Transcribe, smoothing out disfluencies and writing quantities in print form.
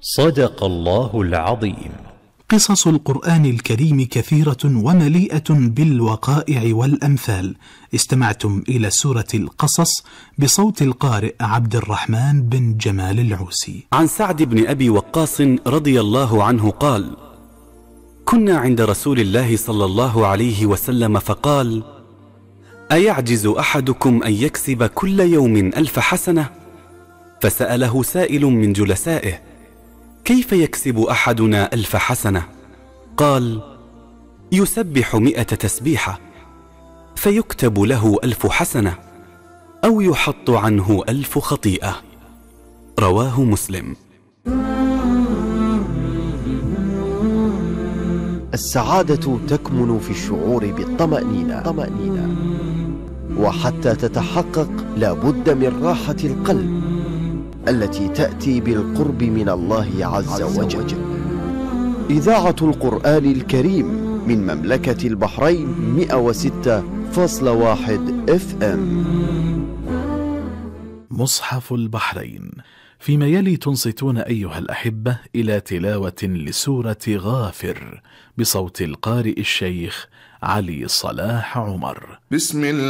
صدق الله العظيم. قصص القرآن الكريم كثيرة ومليئة بالوقائع والأمثال. استمعتم إلى سورة القصص بصوت القارئ عبد الرحمن بن جمال العوسي. عن سعد بن أبي وقاص رضي الله عنه قال: كنا عند رسول الله صلى الله عليه وسلم فقال: أيعجز أحدكم أن يكسب كل يوم 1000 حسنة؟ فسأله سائل من جلسائه: كيف يكسب أحدنا 1000 حسنة؟ قال: يسبح 100 تسبيحة فيكتب له 1000 حسنة، أو يحط عنه 1000 خطيئة. رواه مسلم. السعادة تكمن في الشعور بالطمأنينة، وحتى تتحقق لا بد من راحة القلب التي تأتي بالقرب من الله عز وجل. إذاعة القرآن الكريم من مملكة البحرين 106.1 FM. مصحف البحرين. فيما يلي تنصتون أيها الأحبة إلى تلاوة لسورة غافر بصوت القارئ الشيخ علي صلاح عمر. بسم الله